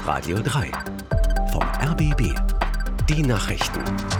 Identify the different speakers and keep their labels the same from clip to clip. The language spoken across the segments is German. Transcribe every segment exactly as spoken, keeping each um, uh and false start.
Speaker 1: Radio drei. Vom R B B. Die Nachrichten.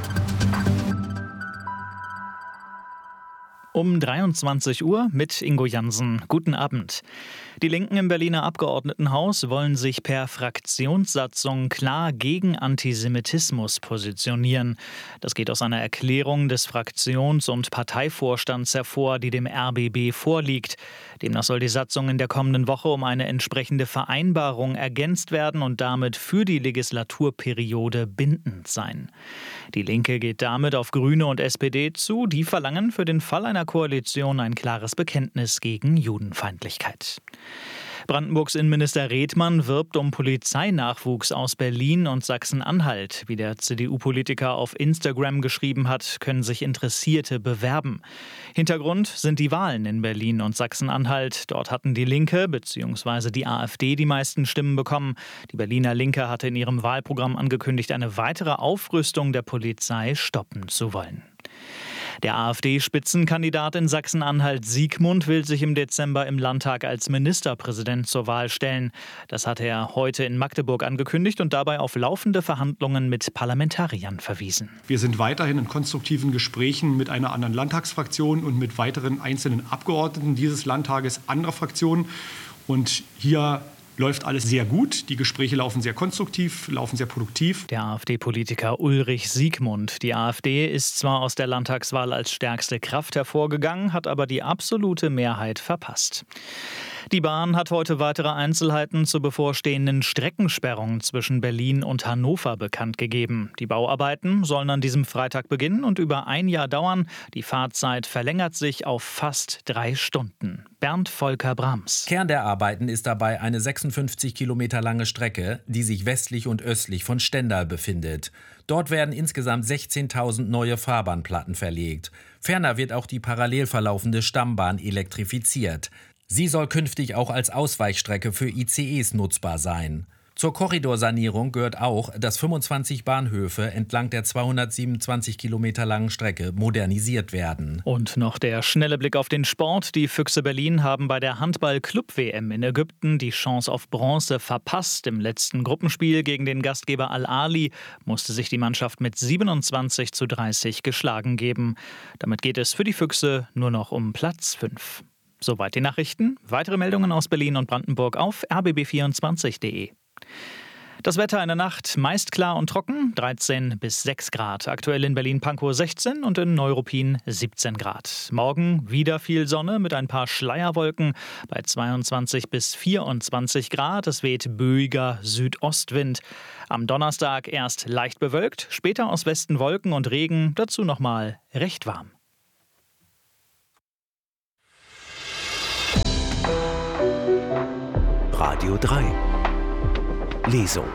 Speaker 2: Um dreiundzwanzig Uhr mit Ingo Jansen. Guten Abend. Die Linken im Berliner Abgeordnetenhaus wollen sich per Fraktionssatzung klar gegen Antisemitismus positionieren. Das geht aus einer Erklärung des Fraktions- und Parteivorstands hervor, die dem R B B vorliegt. Demnach soll die Satzung in der kommenden Woche um eine entsprechende Vereinbarung ergänzt werden und damit für die Legislaturperiode bindend sein. Die Linke geht damit auf Grüne und S P D zu, die verlangen für den Fall einer Koalition ein klares Bekenntnis gegen Judenfeindlichkeit. Brandenburgs Innenminister Redmann wirbt um Polizeinachwuchs aus Berlin und Sachsen-Anhalt. Wie der C D U-Politiker auf Instagram geschrieben hat, können sich Interessierte bewerben. Hintergrund sind die Wahlen in Berlin und Sachsen-Anhalt. Dort hatten die Linke bzw. die AfD die meisten Stimmen bekommen. Die Berliner Linke hatte in ihrem Wahlprogramm angekündigt, eine weitere Aufrüstung der Polizei stoppen zu wollen. Der AfD-Spitzenkandidat in Sachsen-Anhalt Siegmund will sich im Dezember im Landtag als Ministerpräsident zur Wahl stellen. Das hat er heute in Magdeburg angekündigt und dabei auf laufende Verhandlungen mit Parlamentariern verwiesen.
Speaker 3: Wir sind weiterhin in konstruktiven Gesprächen mit einer anderen Landtagsfraktion und mit weiteren einzelnen Abgeordneten dieses Landtages anderer Fraktionen. Und hier läuft alles sehr gut. Die Gespräche laufen sehr konstruktiv, laufen sehr produktiv.
Speaker 2: Der AfD-Politiker Ulrich Siegmund. Die AfD ist zwar aus der Landtagswahl als stärkste Kraft hervorgegangen, hat aber die absolute Mehrheit verpasst. Die Bahn hat heute weitere Einzelheiten zur bevorstehenden Streckensperrung zwischen Berlin und Hannover bekannt gegeben. Die Bauarbeiten sollen an diesem Freitag beginnen und über ein Jahr dauern. Die Fahrzeit verlängert sich auf fast drei Stunden. Bernd Volker Brahms.
Speaker 4: Kern der Arbeiten ist dabei eine sechsundfünfzig Kilometer lange Strecke, die sich westlich und östlich von Stendal befindet. Dort werden insgesamt sechzehntausend neue Fahrbahnplatten verlegt. Ferner wird auch die parallel verlaufende Stammbahn elektrifiziert. Sie soll künftig auch als Ausweichstrecke für I C Es nutzbar sein. Zur Korridorsanierung gehört auch, dass fünfundzwanzig Bahnhöfe entlang der zweihundertsiebenundzwanzig Kilometer langen Strecke modernisiert werden.
Speaker 2: Und noch der schnelle Blick auf den Sport. Die Füchse Berlin haben bei der Handball-Club-W M in Ägypten die Chance auf Bronze verpasst. Im letzten Gruppenspiel gegen den Gastgeber Al-Ahli musste sich die Mannschaft mit siebenundzwanzig zu dreißig geschlagen geben. Damit geht es für die Füchse nur noch um Platz fünf. Soweit die Nachrichten. Weitere Meldungen aus Berlin und Brandenburg auf r b b vierundzwanzig punkt d e. Das Wetter in der Nacht meist klar und trocken, dreizehn bis sechs Grad. Aktuell in Berlin-Pankow sechzehn und in Neuruppin siebzehn Grad. Morgen wieder viel Sonne mit ein paar Schleierwolken bei zweiundzwanzig bis vierundzwanzig Grad. Es weht böiger Südostwind. Am Donnerstag erst leicht bewölkt, später aus Westen Wolken und Regen, dazu nochmal recht warm.
Speaker 1: Radio drei. Lesung.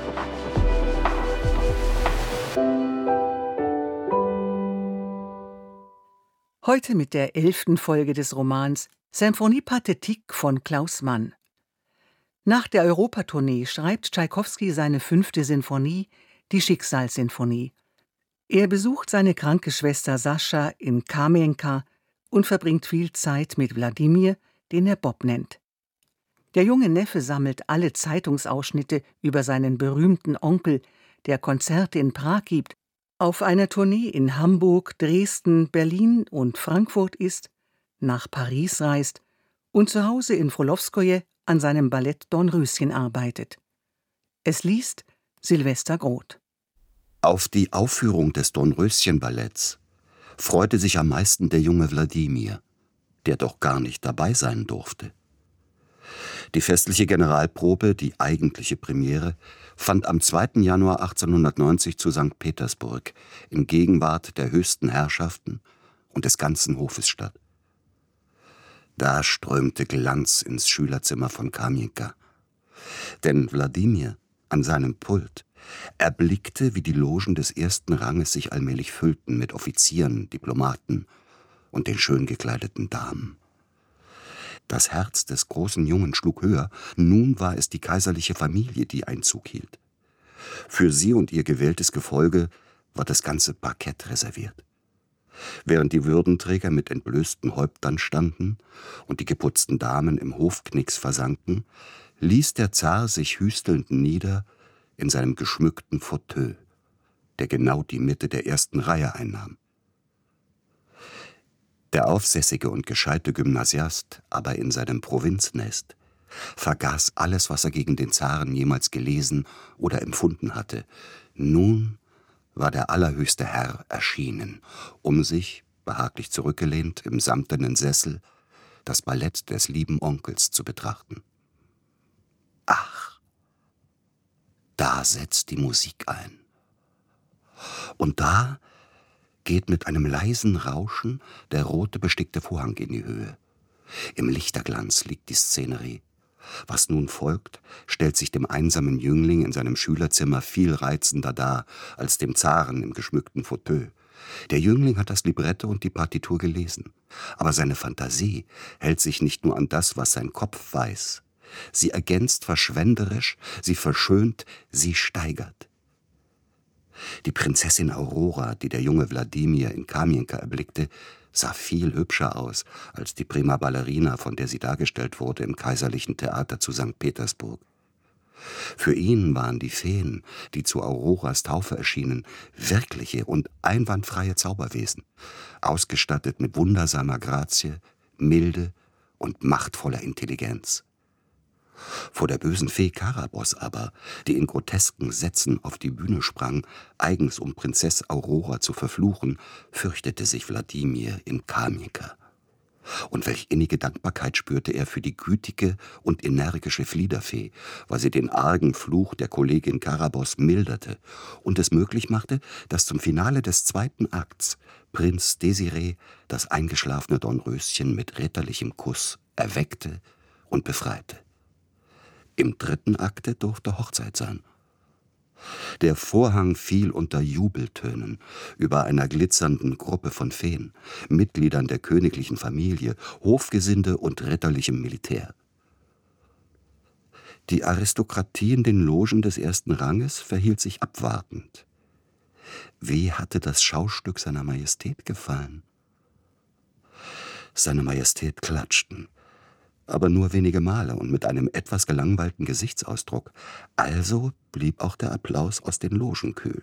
Speaker 5: Heute mit der elften Folge des Romans Symphonie Pathétique von Klaus Mann. Nach der Europatournee schreibt Tschaikowski seine fünfte Sinfonie, die Schicksalssinfonie. Er besucht seine kranke Schwester Sascha in Kamienka und verbringt viel Zeit mit Wladimir, den er Bob nennt. Der junge Neffe sammelt alle Zeitungsausschnitte über seinen berühmten Onkel, der Konzerte in Prag gibt, auf einer Tournee in Hamburg, Dresden, Berlin und Frankfurt ist, nach Paris reist und zu Hause in Wrolowskoje an seinem Ballett Dornröschen arbeitet. Es liest Silvester Groth.
Speaker 6: Auf die Aufführung des Dornröschen-Balletts freute sich am meisten der junge Wladimir, der doch gar nicht dabei sein durfte. Die festliche Generalprobe, die eigentliche Premiere, fand am zweiten Januar achtzehnhundertneunzig zu Sankt Petersburg in Gegenwart der höchsten Herrschaften und des ganzen Hofes statt. Da strömte Glanz ins Schülerzimmer von Kamienka. Denn Wladimir an seinem Pult erblickte, wie die Logen des ersten Ranges sich allmählich füllten mit Offizieren, Diplomaten und den schön gekleideten Damen. Das Herz des großen Jungen schlug höher, nun war es die kaiserliche Familie, die Einzug hielt. Für sie und ihr gewähltes Gefolge war das ganze Parkett reserviert. Während die Würdenträger mit entblößten Häuptern standen und die geputzten Damen im Hofknicks versanken, ließ der Zar sich hüstelnd nieder in seinem geschmückten Fauteuil, der genau die Mitte der ersten Reihe einnahm. Der aufsässige und gescheite Gymnasiast, aber in seinem Provinznest, vergaß alles, was er gegen den Zaren jemals gelesen oder empfunden hatte. Nun war der allerhöchste Herr erschienen, um sich, behaglich zurückgelehnt im samtenen Sessel, das Ballett des lieben Onkels zu betrachten. Ach, da setzt die Musik ein. Und da geht mit einem leisen Rauschen der rote bestickte Vorhang in die Höhe. Im Lichterglanz liegt die Szenerie. Was nun folgt, stellt sich dem einsamen Jüngling in seinem Schülerzimmer viel reizender dar als dem Zaren im geschmückten Fauteuil. Der Jüngling hat das Libretto und die Partitur gelesen, aber seine Fantasie hält sich nicht nur an das, was sein Kopf weiß. Sie ergänzt verschwenderisch, sie verschönt, sie steigert. Die Prinzessin Aurora, die der junge Wladimir in Kamienka erblickte, sah viel hübscher aus als die Prima Ballerina, von der sie dargestellt wurde im Kaiserlichen Theater zu Sankt Petersburg. Für ihn waren die Feen, die zu Auroras Taufe erschienen, wirkliche und einwandfreie Zauberwesen, ausgestattet mit wundersamer Grazie, Milde und machtvoller Intelligenz. Vor der bösen Fee Karabos aber, die in grotesken Sätzen auf die Bühne sprang, eigens um Prinzess Aurora zu verfluchen, fürchtete sich Wladimir in Kamienka. Und welch innige Dankbarkeit spürte er für die gütige und energische Fliederfee, weil sie den argen Fluch der Kollegin Karabos milderte und es möglich machte, dass zum Finale des zweiten Akts Prinz Désiré das eingeschlafene Dornröschen mit ritterlichem Kuss erweckte und befreite. Im dritten Akte durfte Hochzeit sein. Der Vorhang fiel unter Jubeltönen über einer glitzernden Gruppe von Feen, Mitgliedern der königlichen Familie, Hofgesinde und ritterlichem Militär. Die Aristokratie in den Logen des ersten Ranges verhielt sich abwartend. Wie hatte das Schaustück seiner Majestät gefallen? Seine Majestät klatschten, aber nur wenige Male und mit einem etwas gelangweilten Gesichtsausdruck. Also blieb auch der Applaus aus den Logen kühl.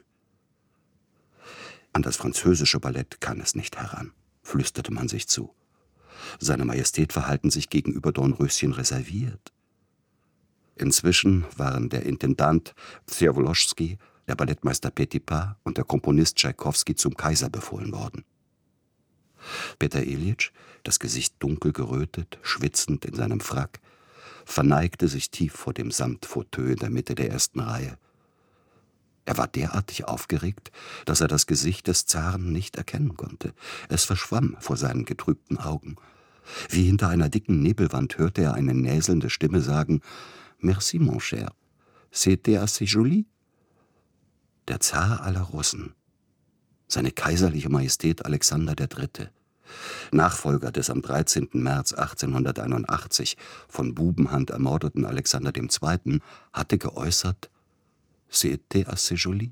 Speaker 6: An das französische Ballett kann es nicht heran, flüsterte man sich zu. Seine Majestät verhalten sich gegenüber Dornröschen reserviert. Inzwischen waren der Intendant Wsewolowski, der Ballettmeister Petipa und der Komponist Tschaikowski zum Kaiser befohlen worden. Peter Iljitsch, das Gesicht dunkel gerötet, schwitzend in seinem Frack, verneigte sich tief vor dem Samtfauteuil in der Mitte der ersten Reihe. Er war derartig aufgeregt, dass er das Gesicht des Zaren nicht erkennen konnte. Es verschwamm vor seinen getrübten Augen. Wie hinter einer dicken Nebelwand hörte er eine näselnde Stimme sagen: »Merci, mon cher. C'était assez joli.« Der Zar aller Russen, seine kaiserliche Majestät Alexander der Dritte, Nachfolger des am dreizehnten März achtzehnhunderteinundachtzig von Bubenhand ermordeten Alexander der Zweite., hatte geäußert: »C'était assez joli.«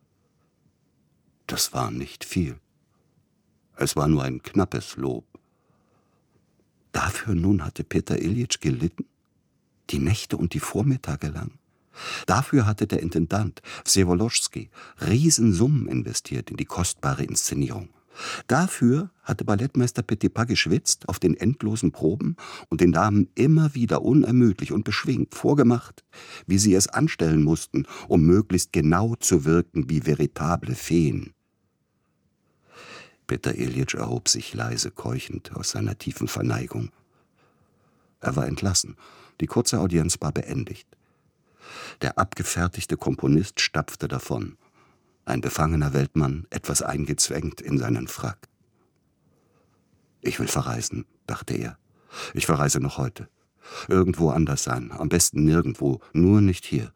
Speaker 6: Das war nicht viel. Es war nur ein knappes Lob. Dafür nun hatte Peter Iljitsch gelitten, die Nächte und die Vormittage lang. Dafür hatte der Intendant Wsewolowski Riesensummen investiert in die kostbare Inszenierung. Dafür hatte Ballettmeister Petipa geschwitzt auf den endlosen Proben und den Damen immer wieder unermüdlich und beschwingt vorgemacht, wie sie es anstellen mussten, um möglichst genau zu wirken wie veritable Feen. Peter Iljitsch erhob sich leise keuchend aus seiner tiefen Verneigung. Er war entlassen, die kurze Audienz war beendigt. Der abgefertigte Komponist stapfte davon, ein befangener Weltmann, etwas eingezwängt in seinen Frack. »Ich will verreisen«, dachte er. »Ich verreise noch heute. Irgendwo anders sein, am besten nirgendwo, nur nicht hier.«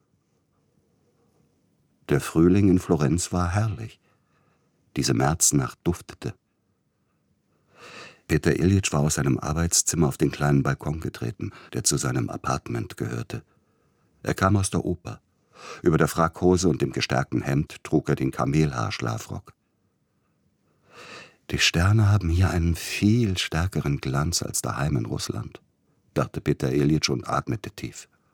Speaker 6: Der Frühling in Florenz war herrlich. Diese Märznacht duftete. Peter Iljitsch war aus seinem Arbeitszimmer auf den kleinen Balkon getreten, der zu seinem Appartement gehörte. Er kam aus der Oper. Über der Frackhose und dem gestärkten Hemd trug er den Kamelhaarschlafrock. »Die Sterne haben hier einen viel stärkeren Glanz als daheim in Russland«, dachte Peter Iljitsch und atmete tief.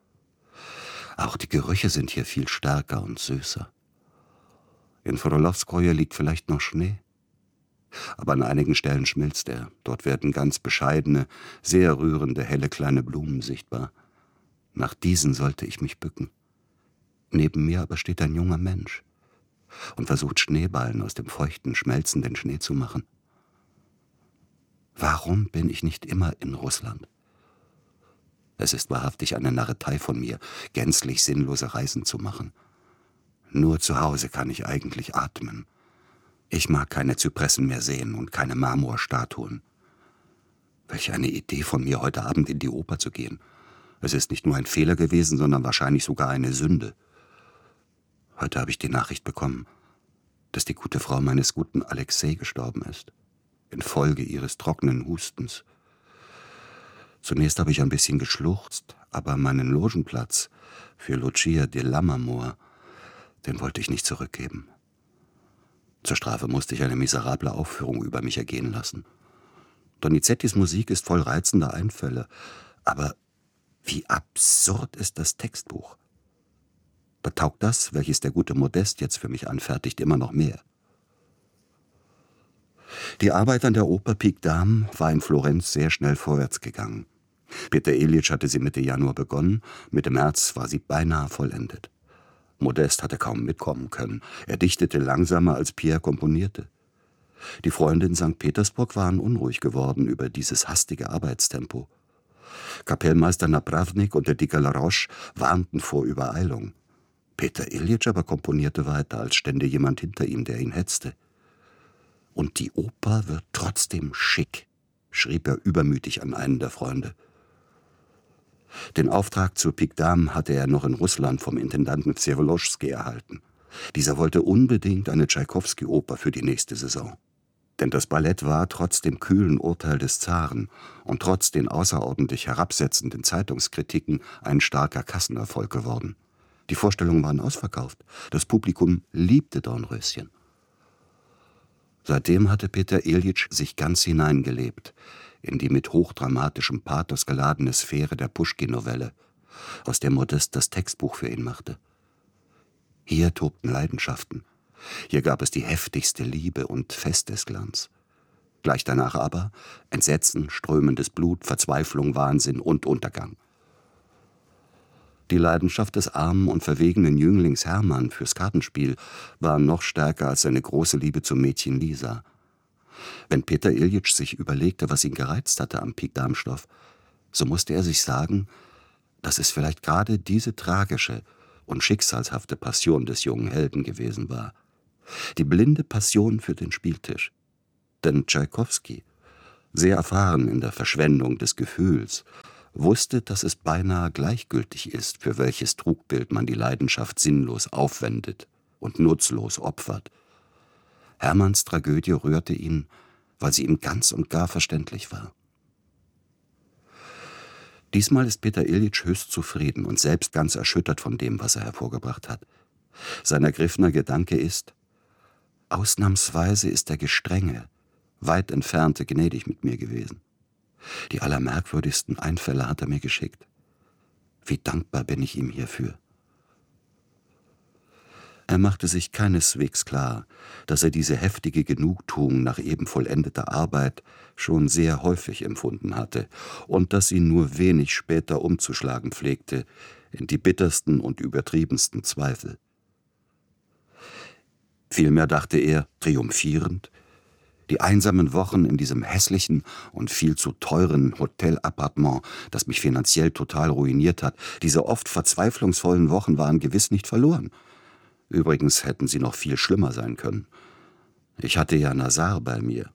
Speaker 6: Auch die Gerüche sind hier viel stärker und süßer. In Frolowskoje liegt vielleicht noch Schnee, aber an einigen Stellen schmilzt er. Dort werden ganz bescheidene, sehr rührende, helle kleine Blumen sichtbar. Nach diesen sollte ich mich bücken. Neben mir aber steht ein junger Mensch und versucht Schneeballen aus dem feuchten, schmelzenden Schnee zu machen. Warum bin ich nicht immer in Russland? Es ist wahrhaftig eine Narretei von mir, gänzlich sinnlose Reisen zu machen. Nur zu Hause kann ich eigentlich atmen. Ich mag keine Zypressen mehr sehen und keine Marmorstatuen. Welch eine Idee von mir, heute Abend in die Oper zu gehen. Es ist nicht nur ein Fehler gewesen, sondern wahrscheinlich sogar eine Sünde. Heute habe ich die Nachricht bekommen, dass die gute Frau meines guten Alexei gestorben ist, infolge ihres trockenen Hustens. Zunächst habe ich ein bisschen geschluchzt, aber meinen Logenplatz für Lucia de Lammermoor, den wollte ich nicht zurückgeben. Zur Strafe musste ich eine miserable Aufführung über mich ergehen lassen. Donizettis Musik ist voll reizender Einfälle, aber wie absurd ist das Textbuch. Da taugt das, welches der gute Modest jetzt für mich anfertigt, immer noch mehr. Die Arbeit an der Oper Pik Dame war in Florenz sehr schnell vorwärts gegangen. Peter Iljitsch hatte sie Mitte Januar begonnen, Mitte März war sie beinahe vollendet. Modest hatte kaum mitkommen können. Er dichtete langsamer, als Pierre komponierte. Die Freunde in Sankt Petersburg waren unruhig geworden über dieses hastige Arbeitstempo. Kapellmeister Napravnik und der Dicke Laroche warnten vor Übereilung. Peter Iljitsch aber komponierte weiter, als stände jemand hinter ihm, der ihn hetzte. Und die Oper wird trotzdem schick, schrieb er übermütig an einen der Freunde. Den Auftrag zur Pik Dame hatte er noch in Russland vom Intendanten Wsewoloschski erhalten. Dieser wollte unbedingt eine Tschaikowski-Oper für die nächste Saison. Denn das Ballett war trotz dem kühlen Urteil des Zaren und trotz den außerordentlich herabsetzenden Zeitungskritiken ein starker Kassenerfolg geworden. Die Vorstellungen waren ausverkauft. Das Publikum liebte Dornröschen. Seitdem hatte Peter Iljitsch sich ganz hineingelebt in die mit hochdramatischem Pathos geladene Sphäre der Puschkin-Novelle, aus der Modest das Textbuch für ihn machte. Hier tobten Leidenschaften. Hier gab es die heftigste Liebe und Festesglanz. Gleich danach aber Entsetzen, strömendes Blut, Verzweiflung, Wahnsinn und Untergang. Die Leidenschaft des armen und verwegenen Jünglings Hermann fürs Kartenspiel war noch stärker als seine große Liebe zum Mädchen Lisa. Wenn Peter Iljitsch sich überlegte, was ihn gereizt hatte am Pik Dame-Stoff, so musste er sich sagen, dass es vielleicht gerade diese tragische und schicksalshafte Passion des jungen Helden gewesen war. Die blinde Passion für den Spieltisch. Denn Tschaikowski, sehr erfahren in der Verschwendung des Gefühls, wusste, dass es beinahe gleichgültig ist, für welches Trugbild man die Leidenschaft sinnlos aufwendet und nutzlos opfert. Hermanns Tragödie rührte ihn, weil sie ihm ganz und gar verständlich war. Diesmal ist Peter Iljitsch höchst zufrieden und selbst ganz erschüttert von dem, was er hervorgebracht hat. Sein ergriffener Gedanke ist: Ausnahmsweise ist der gestrenge, weit entfernte gnädig mit mir gewesen. Die allermerkwürdigsten Einfälle hat er mir geschickt. Wie dankbar bin ich ihm hierfür. Er machte sich keineswegs klar, dass er diese heftige Genugtuung nach eben vollendeter Arbeit schon sehr häufig empfunden hatte und dass sie nur wenig später umzuschlagen pflegte in die bittersten und übertriebensten Zweifel. Vielmehr dachte er, triumphierend, die einsamen Wochen in diesem hässlichen und viel zu teuren Hotelappartement, das mich finanziell total ruiniert hat, diese oft verzweiflungsvollen Wochen waren gewiss nicht verloren. Übrigens hätten sie noch viel schlimmer sein können. Ich hatte ja Nazar bei mir.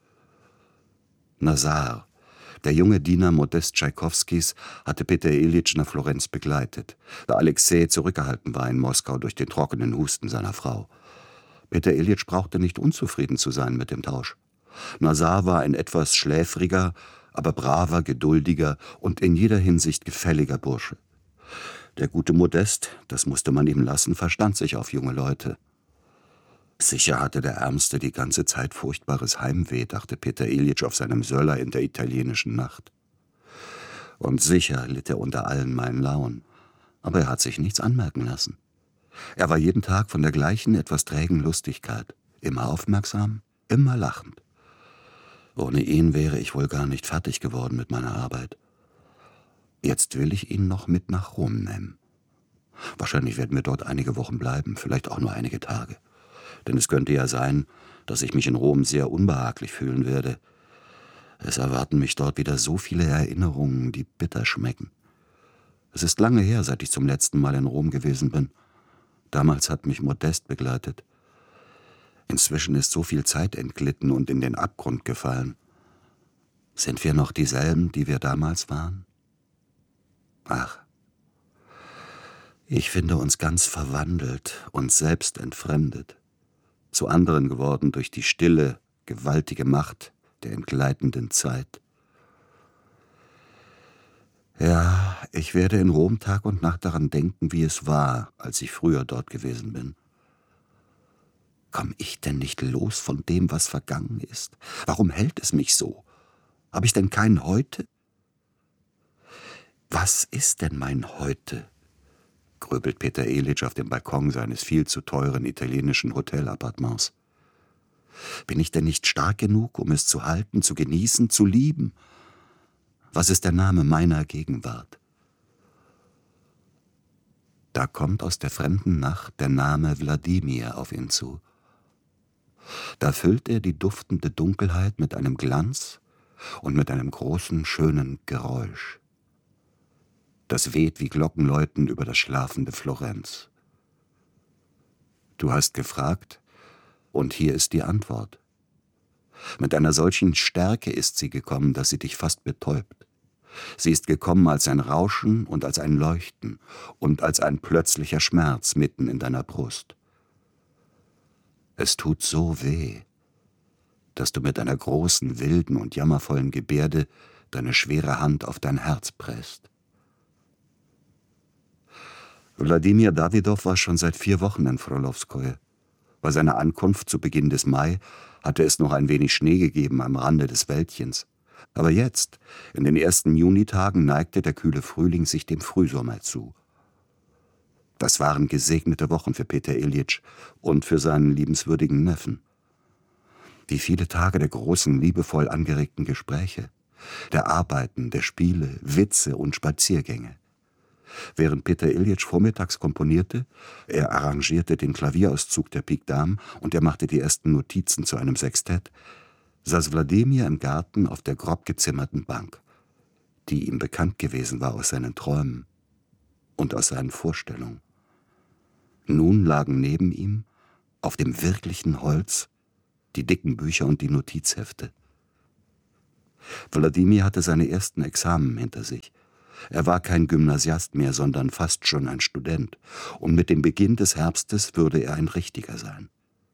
Speaker 6: Nazar, der junge Diener Modest Tschaikowskis, hatte Peter Iljitsch nach Florenz begleitet, da Alexei zurückgehalten war in Moskau durch den trockenen Husten seiner Frau. Peter Iljitsch brauchte nicht unzufrieden zu sein mit dem Tausch. Nazar war ein etwas schläfriger, aber braver, geduldiger und in jeder Hinsicht gefälliger Bursche. Der gute Modest, das musste man ihm lassen, verstand sich auf junge Leute. Sicher hatte der Ärmste die ganze Zeit furchtbares Heimweh, dachte Peter Iljitsch auf seinem Söller in der italienischen Nacht. Und sicher litt er unter allen meinen Launen. Aber er hat sich nichts anmerken lassen. Er war jeden Tag von der gleichen, etwas trägen Lustigkeit. Immer aufmerksam, immer lachend. Ohne ihn wäre ich wohl gar nicht fertig geworden mit meiner Arbeit. Jetzt will ich ihn noch mit nach Rom nehmen. Wahrscheinlich werden wir dort einige Wochen bleiben, vielleicht auch nur einige Tage. Denn es könnte ja sein, dass ich mich in Rom sehr unbehaglich fühlen werde. Es erwarten mich dort wieder so viele Erinnerungen, die bitter schmecken. Es ist lange her, seit ich zum letzten Mal in Rom gewesen bin. Damals hat mich Modest begleitet. Inzwischen ist so viel Zeit entglitten und in den Abgrund gefallen. Sind wir noch dieselben, die wir damals waren? Ach, ich finde uns ganz verwandelt, uns selbst entfremdet, zu anderen geworden durch die stille, gewaltige Macht der entgleitenden Zeit. Ja, ich werde in Rom Tag und Nacht daran denken, wie es war, als ich früher dort gewesen bin. Komm ich denn nicht los von dem, was vergangen ist? Warum hält es mich so? Habe ich denn kein Heute? Was ist denn mein Heute? Grübelt Peter Elić auf dem Balkon seines viel zu teuren italienischen Hotelappartements. Bin ich denn nicht stark genug, um es zu halten, zu genießen, zu lieben? Was ist der Name meiner Gegenwart? Da kommt aus der fremden Nacht der Name Wladimir auf ihn zu. Da füllt er die duftende Dunkelheit mit einem Glanz und mit einem großen, schönen Geräusch. Das weht wie Glockenläuten über das schlafende Florenz. Du hast gefragt, und hier ist die Antwort. Mit einer solchen Stärke ist sie gekommen, dass sie dich fast betäubt. Sie ist gekommen als ein Rauschen und als ein Leuchten und als ein plötzlicher Schmerz mitten in deiner Brust. Es tut so weh, dass du mit einer großen, wilden und jammervollen Gebärde deine schwere Hand auf dein Herz presst. Wladimir Dawidow war schon seit vier Wochen in Frolowskoje. Bei seiner Ankunft zu Beginn des Mai hatte es noch ein wenig Schnee gegeben am Rande des Wäldchens. Aber jetzt, in den ersten Junitagen, neigte der kühle Frühling sich dem Frühsommer zu. Das waren gesegnete Wochen für Peter Elić und für seinen liebenswürdigen Neffen. Wie viele Tage der großen, liebevoll angeregten Gespräche, der Arbeiten, der Spiele, Witze und Spaziergänge. Während Peter Elić vormittags komponierte, er arrangierte den Klavierauszug der Pique Dame und er machte die ersten Notizen zu einem Sextett, saß Wladimir im Garten auf der grob gezimmerten Bank, die ihm bekannt gewesen war aus seinen Träumen und aus seinen Vorstellungen. Nun lagen neben ihm, auf dem wirklichen Holz, die dicken Bücher und die Notizhefte. Wladimir hatte seine ersten Examen hinter sich. Er war kein Gymnasiast mehr, sondern fast schon ein Student, und mit dem Beginn des Herbstes würde er ein Richtiger sein.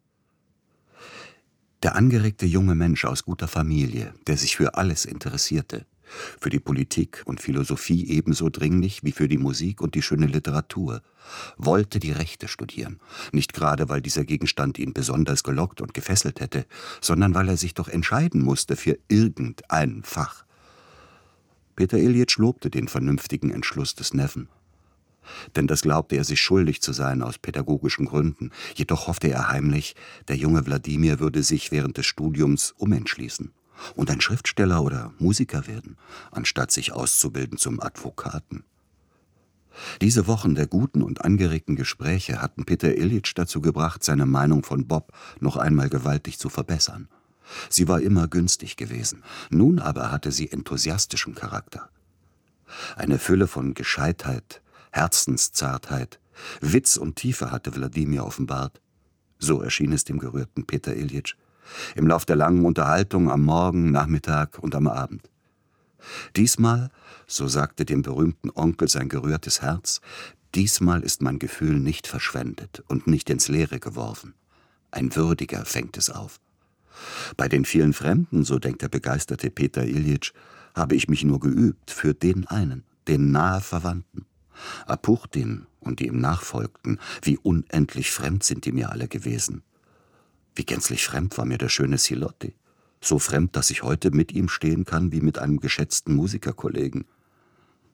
Speaker 6: Der angeregte junge Mensch aus guter Familie, der sich für alles interessierte, für die Politik und Philosophie ebenso dringlich wie für die Musik und die schöne Literatur, wollte die Rechte studieren, nicht gerade, weil dieser Gegenstand ihn besonders gelockt und gefesselt hätte, sondern weil er sich doch entscheiden musste für irgendein Fach. Peter Elić lobte den vernünftigen Entschluss des Neffen. Denn das glaubte er sich schuldig zu sein aus pädagogischen Gründen. Jedoch hoffte er heimlich, der junge Wladimir würde sich während des Studiums umentschließen und ein Schriftsteller oder Musiker werden, anstatt sich auszubilden zum Advokaten. Diese Wochen der guten und angeregten Gespräche hatten Peter Elić dazu gebracht, seine Meinung von Bob noch einmal gewaltig zu verbessern. Sie war immer günstig gewesen, nun aber hatte sie enthusiastischen Charakter. Eine Fülle von Gescheitheit, Herzenszartheit, Witz und Tiefe hatte Wladimir offenbart. So erschien es dem gerührten Peter Elić im Lauf der langen Unterhaltung am Morgen, Nachmittag und am Abend. Diesmal, so sagte dem berühmten Onkel sein gerührtes Herz, diesmal ist mein Gefühl nicht verschwendet und nicht ins Leere geworfen. Ein Würdiger fängt es auf. Bei den vielen Fremden, so denkt der begeisterte Peter Elić, habe ich mich nur geübt für den einen, den nahe Verwandten. Apuchtin und die ihm nachfolgten, wie unendlich fremd sind die mir alle gewesen. Wie gänzlich fremd war mir der schöne Silotti. So fremd, dass ich heute mit ihm stehen kann wie mit einem geschätzten Musikerkollegen.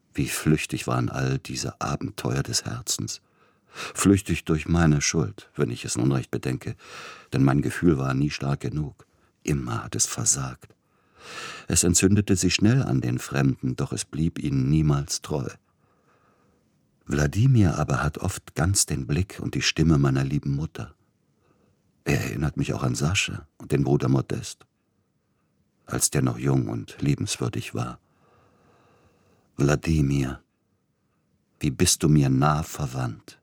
Speaker 6: Wie flüchtig waren all diese Abenteuer des Herzens. Flüchtig durch meine Schuld, wenn ich es nun recht bedenke, denn mein Gefühl war nie stark genug. Immer hat es versagt. Es entzündete sich schnell an den Fremden, doch es blieb ihnen niemals treu. Wladimir aber hat oft ganz den Blick und die Stimme meiner lieben Mutter. Er erinnert mich auch an Sascha und den Bruder Modest, als der noch jung und liebenswürdig war. Wladimir, wie bist du mir nah verwandt.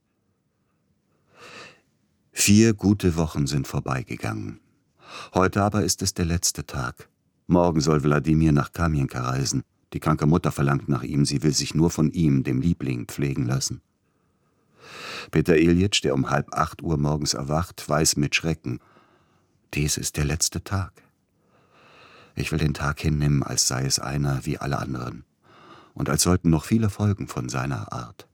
Speaker 6: Vier gute Wochen sind vorbeigegangen. Heute aber ist es der letzte Tag. Morgen soll Wladimir nach Kamienka reisen. Die kranke Mutter verlangt nach ihm, sie will sich nur von ihm, dem Liebling, pflegen lassen. Peter Iljitsch, der um halb acht Uhr morgens erwacht, weiß mit Schrecken, dies ist der letzte Tag. Ich will den Tag hinnehmen, als sei es einer wie alle anderen und als sollten noch viele folgen von seiner Art.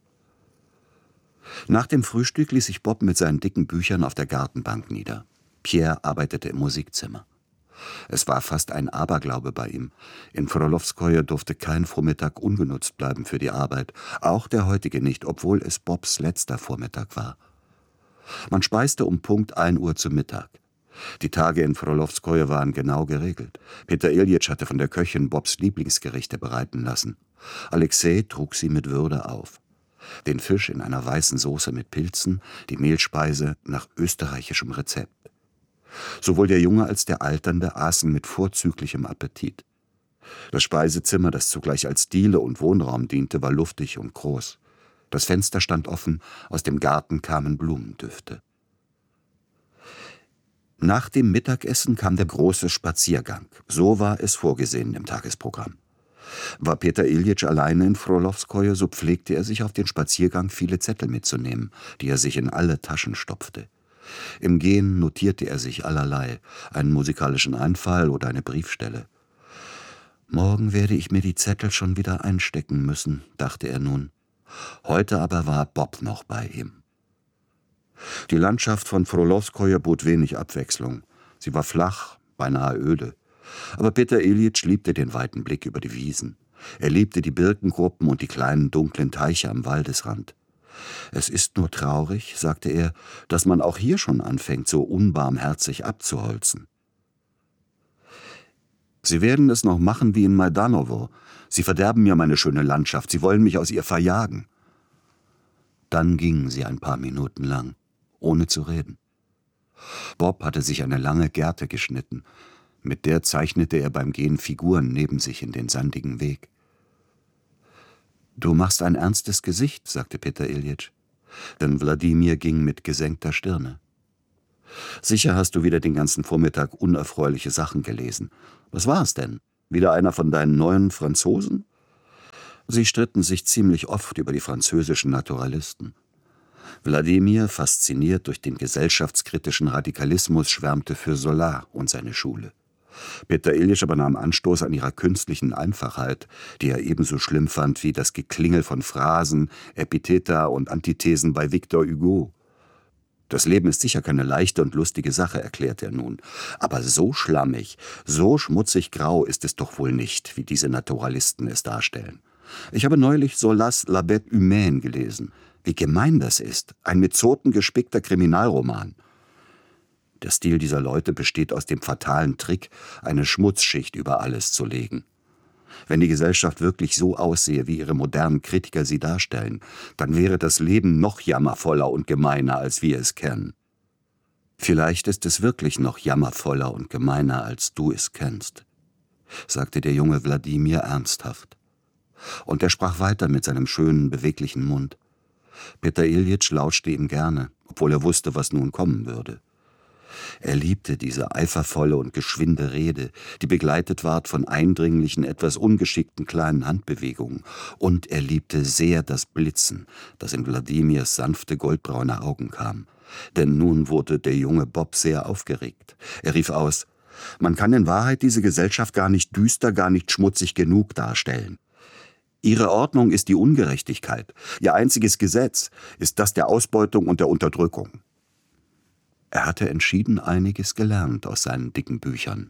Speaker 6: Nach dem Frühstück ließ sich Bob mit seinen dicken Büchern auf der Gartenbank nieder. Pierre arbeitete im Musikzimmer. Es war fast ein Aberglaube bei ihm. In Frolowskoje durfte kein Vormittag ungenutzt bleiben für die Arbeit, auch der heutige nicht, obwohl es Bobs letzter Vormittag war. Man speiste um Punkt ein Uhr zu Mittag. Die Tage in Frolowskoje waren genau geregelt. Peter Iljitsch hatte von der Köchin Bobs Lieblingsgerichte bereiten lassen. Alexei trug sie mit Würde auf. Den Fisch in einer weißen Soße mit Pilzen, die Mehlspeise nach österreichischem Rezept. Sowohl der Junge als der Alternde aßen mit vorzüglichem Appetit. Das Speisezimmer, das zugleich als Diele und Wohnraum diente, war luftig und groß. Das Fenster stand offen, aus dem Garten kamen Blumendüfte. Nach dem Mittagessen kam der große Spaziergang. So war es vorgesehen im Tagesprogramm. War Peter Iljitsch alleine in Frolowskoje, so pflegte er sich auf den Spaziergang viele Zettel mitzunehmen, die er sich in alle Taschen stopfte. Im Gehen notierte er sich allerlei, einen musikalischen Einfall oder eine Briefstelle. Morgen werde ich mir die Zettel schon wieder einstecken müssen, dachte er nun. Heute aber war Bob noch bei ihm. Die Landschaft von Frolowskoje bot wenig Abwechslung. Sie war flach, beinahe öde. Aber Peter Iljitsch liebte den weiten Blick über die Wiesen. Er liebte die Birkengruppen und die kleinen dunklen Teiche am Waldesrand. Es ist nur traurig, sagte er, dass man auch hier schon anfängt, so unbarmherzig abzuholzen. Sie werden es noch machen wie in Majdanowo. Sie verderben mir meine schöne Landschaft, sie wollen mich aus ihr verjagen. Dann gingen sie ein paar Minuten lang, ohne zu reden. Bob hatte sich eine lange Gerte geschnitten. Mit der zeichnete er beim Gehen Figuren neben sich in den sandigen Weg. »Du machst ein ernstes Gesicht«, sagte Peter Iljitsch. Denn Wladimir ging mit gesenkter Stirne. »Sicher hast du wieder den ganzen Vormittag unerfreuliche Sachen gelesen. Was war es denn? Wieder einer von deinen neuen Franzosen?« Sie stritten sich ziemlich oft über die französischen Naturalisten. Wladimir, fasziniert durch den gesellschaftskritischen Radikalismus, schwärmte für Zola und seine Schule. Peter Iljitsch aber nahm Anstoß an ihrer künstlichen Einfachheit, die er ebenso schlimm fand wie das Geklingel von Phrasen, Epitheta und Antithesen bei Victor Hugo. Das Leben ist sicher keine leichte und lustige Sache, erklärte er nun. Aber so schlammig, so schmutzig grau ist es doch wohl nicht, wie diese Naturalisten es darstellen. Ich habe neulich Zolas La Bête Humaine gelesen. Wie gemein das ist, ein mit Zoten gespickter Kriminalroman. Der Stil dieser Leute besteht aus dem fatalen Trick, eine Schmutzschicht über alles zu legen. Wenn die Gesellschaft wirklich so aussehe, wie ihre modernen Kritiker sie darstellen, dann wäre das Leben noch jammervoller und gemeiner, als wir es kennen. Vielleicht ist es wirklich noch jammervoller und gemeiner, als du es kennst, sagte der junge Wladimir ernsthaft. Und er sprach weiter mit seinem schönen, beweglichen Mund. Peter Iljitsch lauschte ihm gerne, obwohl er wusste, was nun kommen würde. Er liebte diese eifervolle und geschwinde Rede, die begleitet ward von eindringlichen, etwas ungeschickten kleinen Handbewegungen. Und er liebte sehr das Blitzen, das in Wladimirs sanfte, goldbraune Augen kam. Denn nun wurde der junge Bob sehr aufgeregt. Er rief aus, »Man kann in Wahrheit diese Gesellschaft gar nicht düster, gar nicht schmutzig genug darstellen. Ihre Ordnung ist die Ungerechtigkeit. Ihr einziges Gesetz ist das der Ausbeutung und der Unterdrückung.« Er hatte entschieden einiges gelernt aus seinen dicken Büchern,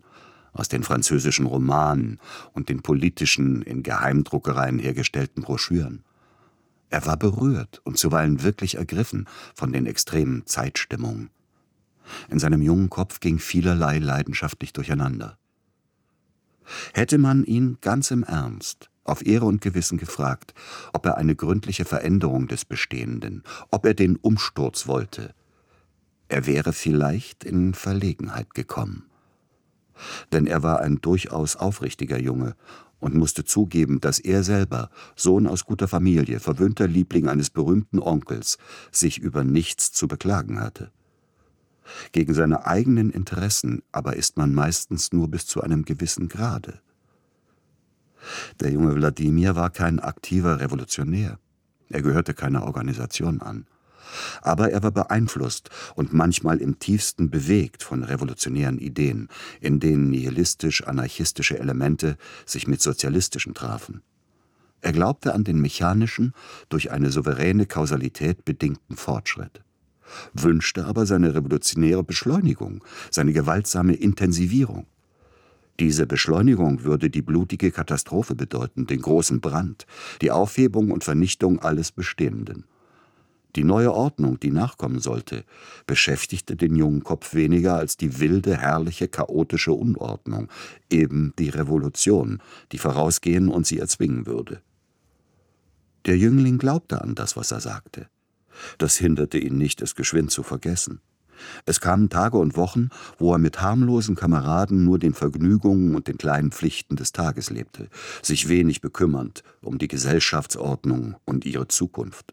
Speaker 6: aus den französischen Romanen und den politischen, in Geheimdruckereien hergestellten Broschüren. Er war berührt und zuweilen wirklich ergriffen von den extremen Zeitstimmungen. In seinem jungen Kopf ging vielerlei leidenschaftlich durcheinander. Hätte man ihn ganz im Ernst, auf Ehre und Gewissen gefragt, ob er eine gründliche Veränderung des Bestehenden, ob er den Umsturz wollte, er wäre vielleicht in Verlegenheit gekommen. Denn er war ein durchaus aufrichtiger Junge und musste zugeben, dass er selber, Sohn aus guter Familie, verwöhnter Liebling eines berühmten Onkels, sich über nichts zu beklagen hatte. Gegen seine eigenen Interessen aber ist man meistens nur bis zu einem gewissen Grade. Der junge Wladimir war kein aktiver Revolutionär. Er gehörte keiner Organisation an. Aber er war beeinflusst und manchmal im tiefsten bewegt von revolutionären Ideen, in denen nihilistisch-anarchistische Elemente sich mit sozialistischen trafen. Er glaubte an den mechanischen, durch eine souveräne Kausalität bedingten Fortschritt, wünschte aber seine revolutionäre Beschleunigung, seine gewaltsame Intensivierung. Diese Beschleunigung würde die blutige Katastrophe bedeuten, den großen Brand, die Aufhebung und Vernichtung alles Bestehenden. Die neue Ordnung, die nachkommen sollte, beschäftigte den jungen Kopf weniger als die wilde, herrliche, chaotische Unordnung, eben die Revolution, die vorausgehen und sie erzwingen würde. Der Jüngling glaubte an das, was er sagte. Das hinderte ihn nicht, es geschwind zu vergessen. Es kamen Tage und Wochen, wo er mit harmlosen Kameraden nur den Vergnügungen und den kleinen Pflichten des Tages lebte, sich wenig bekümmernd um die Gesellschaftsordnung und ihre Zukunft.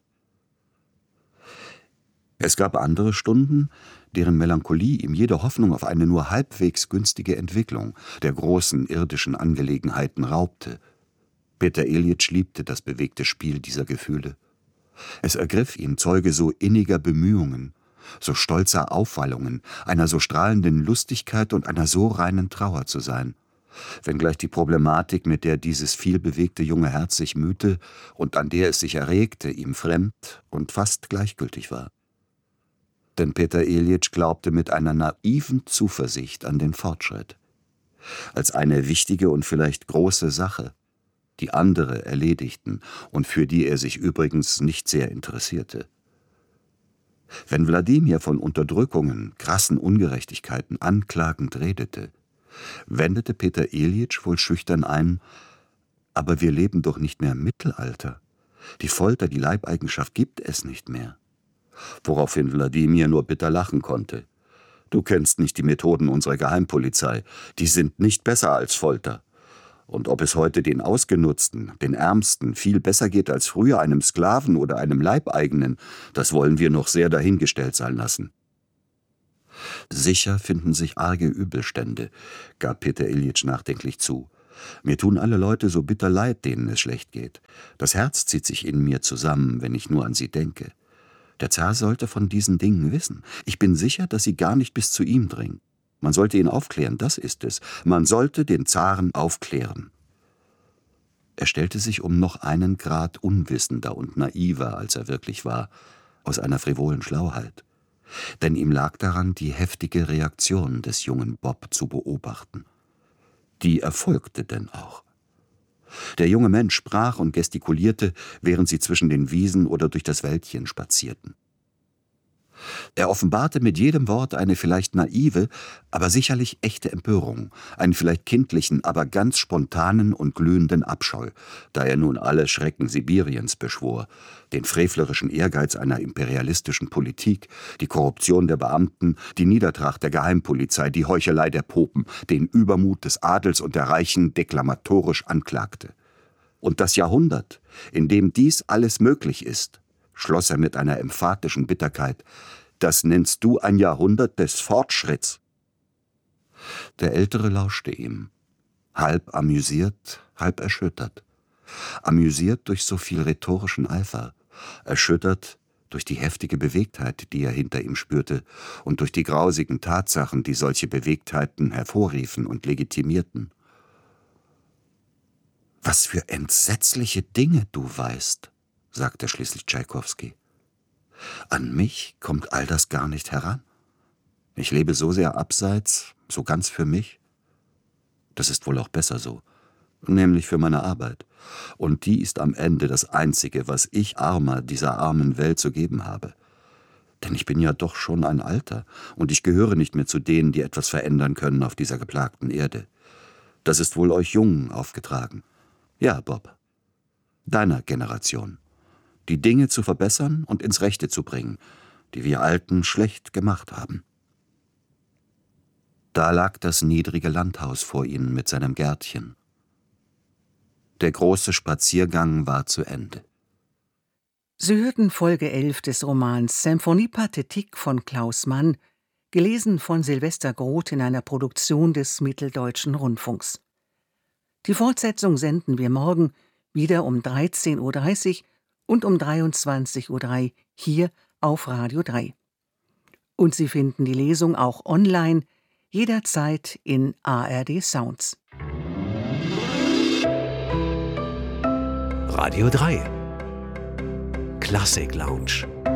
Speaker 6: Es gab andere Stunden, deren Melancholie ihm jede Hoffnung auf eine nur halbwegs günstige Entwicklung der großen irdischen Angelegenheiten raubte. Peter Iljitsch liebte das bewegte Spiel dieser Gefühle. Es ergriff ihn, Zeuge so inniger Bemühungen, so stolzer Aufwallungen, einer so strahlenden Lustigkeit und einer so reinen Trauer zu sein, wenngleich die Problematik, mit der dieses vielbewegte junge Herz sich mühte und an der es sich erregte, ihm fremd und fast gleichgültig war. Denn Peter Iljitsch glaubte mit einer naiven Zuversicht an den Fortschritt, als eine wichtige und vielleicht große Sache, die andere erledigten und für die er sich übrigens nicht sehr interessierte. Wenn Wladimir von Unterdrückungen, krassen Ungerechtigkeiten anklagend redete, wendete Peter Iljitsch wohl schüchtern ein: »Aber wir leben doch nicht mehr im Mittelalter. Die Folter, die Leibeigenschaft gibt es nicht mehr.« Woraufhin Wladimir nur bitter lachen konnte. »Du kennst nicht die Methoden unserer Geheimpolizei. Die sind nicht besser als Folter. Und ob es heute den Ausgenutzten, den Ärmsten, viel besser geht als früher einem Sklaven oder einem Leibeigenen, das wollen wir noch sehr dahingestellt sein lassen.« »Sicher finden sich arge Übelstände«, gab Peter Iljitsch nachdenklich zu. »Mir tun alle Leute so bitter leid, denen es schlecht geht. Das Herz zieht sich in mir zusammen, wenn ich nur an sie denke. Der Zar sollte von diesen Dingen wissen. Ich bin sicher, dass sie gar nicht bis zu ihm dringen. Man sollte ihn aufklären, das ist es. Man sollte den Zaren aufklären.« Er stellte sich um noch einen Grad unwissender und naiver, als er wirklich war, aus einer frivolen Schlauheit. Denn ihm lag daran, die heftige Reaktion des jungen Bob zu beobachten. Die erfolgte denn auch. Der junge Mensch sprach und gestikulierte, während sie zwischen den Wiesen oder durch das Wäldchen spazierten. Er offenbarte mit jedem Wort eine vielleicht naive, aber sicherlich echte Empörung, einen vielleicht kindlichen, aber ganz spontanen und glühenden Abscheu, da er nun alle Schrecken Sibiriens beschwor, den frevlerischen Ehrgeiz einer imperialistischen Politik, die Korruption der Beamten, die Niedertracht der Geheimpolizei, die Heuchelei der Popen, den Übermut des Adels und der Reichen deklamatorisch anklagte. Und das Jahrhundert, in dem dies alles möglich ist, schloss er mit einer emphatischen Bitterkeit, das nennst du ein Jahrhundert des Fortschritts. Der Ältere lauschte ihm, halb amüsiert, halb erschüttert. Amüsiert durch so viel rhetorischen Eifer, erschüttert durch die heftige Bewegtheit, die er hinter ihm spürte, und durch die grausigen Tatsachen, die solche Bewegtheiten hervorriefen und legitimierten. »Was für entsetzliche Dinge du weißt«, sagte schließlich Tschaikowski. »An mich kommt all das gar nicht heran. Ich lebe so sehr abseits, so ganz für mich.« Das ist wohl auch besser so, nämlich für meine Arbeit. Und die ist am Ende das Einzige, was ich Armer dieser armen Welt zu geben habe. Denn ich bin ja doch schon ein Alter, und ich gehöre nicht mehr zu denen, die etwas verändern können auf dieser geplagten Erde. Das ist wohl euch Jungen aufgetragen. Ja, Bob, deiner Generation. Die Dinge zu verbessern und ins Rechte zu bringen, die wir Alten schlecht gemacht haben. Da lag das niedrige Landhaus vor ihnen mit seinem Gärtchen. Der große Spaziergang war zu Ende.
Speaker 5: Sie hörten Folge elf des Romans Symphonie Pathétique von Klaus Mann, gelesen von Silvester Groth in einer Produktion des Mitteldeutschen Rundfunks. Die Fortsetzung senden wir morgen wieder um dreizehn Uhr dreißig und um dreiundzwanzig Uhr drei hier auf Radio drei. Und Sie finden die Lesung auch online, jederzeit in A R D Sounds.
Speaker 1: Radio drei Klassik Lounge.